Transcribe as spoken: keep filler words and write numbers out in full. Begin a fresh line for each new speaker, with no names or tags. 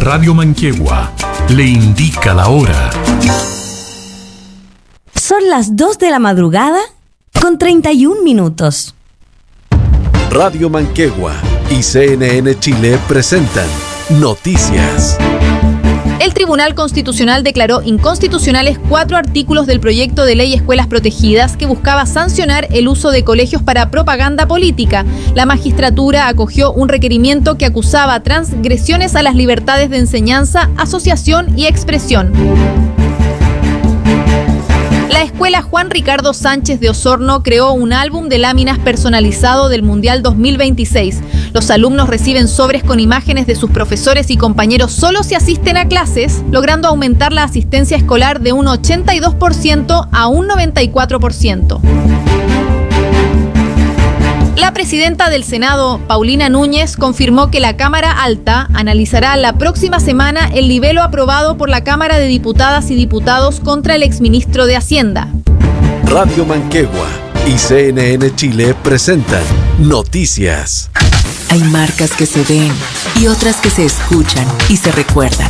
Radio Manquehue le indica la hora.
Son las dos de la madrugada con treinta y un minutos.
Radio Manquehue y C N N Chile presentan Noticias.
El Tribunal Constitucional declaró inconstitucionales cuatro artículos del proyecto de ley Escuelas Protegidas que buscaba sancionar el uso de colegios para propaganda política. La magistratura acogió un requerimiento que acusaba transgresiones a las libertades de enseñanza, asociación y expresión. La Escuela Juan Ricardo Sánchez de Osorno creó un álbum de láminas personalizado del Mundial dos mil veintiséis. Los alumnos reciben sobres con imágenes de sus profesores y compañeros solo si asisten a clases, logrando aumentar la asistencia escolar de un ochenta y dos por ciento a un noventa y cuatro por ciento. La presidenta del Senado, Paulina Núñez, confirmó que la Cámara Alta analizará la próxima semana el libelo aprobado por la Cámara de Diputadas y Diputados contra el exministro de Hacienda.
Radio Manquehue y C N N Chile presentan Noticias.
Hay marcas que se ven y otras que se escuchan y se recuerdan.